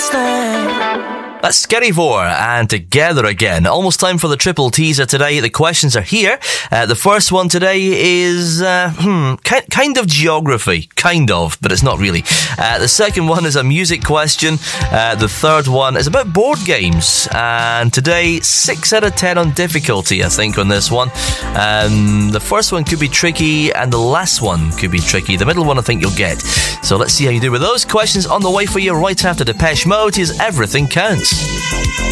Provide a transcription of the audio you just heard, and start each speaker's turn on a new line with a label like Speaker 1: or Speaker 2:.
Speaker 1: That's Skerryvore and Together Again. Almost time for the triple teaser today. The questions are here. The first one today is kind of geography. Kind of, but it's not really. The second one is a music question. The third one is about board games. And today, 6 out of 10 on difficulty, I think, on this one. The first one could be tricky, and the last one could be tricky. The middle one I think you'll get. So let's see how you do with those questions on the way for you right after Depeche Mode. Is Everything Counts.